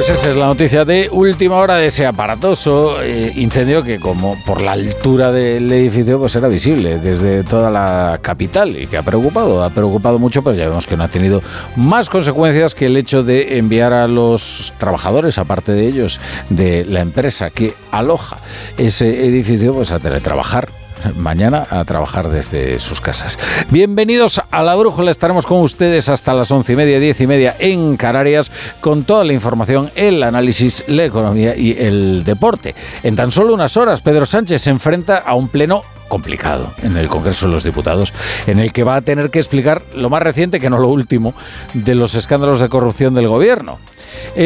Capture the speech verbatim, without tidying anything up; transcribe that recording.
Pues esa es la noticia de última hora de ese aparatoso eh, incendio que, como por la altura del edificio, pues era visible desde toda la capital y que ha preocupado, ha preocupado mucho, pero ya vemos que no ha tenido más consecuencias que el hecho de enviar a los trabajadores, aparte de ellos, de la empresa que aloja ese edificio, pues a teletrabajar. Mañana a trabajar desde sus casas. Bienvenidos a La Brújula, estaremos con ustedes hasta las once y media, diez y media en Canarias, con toda la información, el análisis, la economía y el deporte. En tan solo unas horas, Pedro Sánchez se enfrenta a un pleno complicado en el Congreso de los Diputados, en el que va a tener que explicar lo más reciente, que no lo último, de los escándalos de corrupción del gobierno.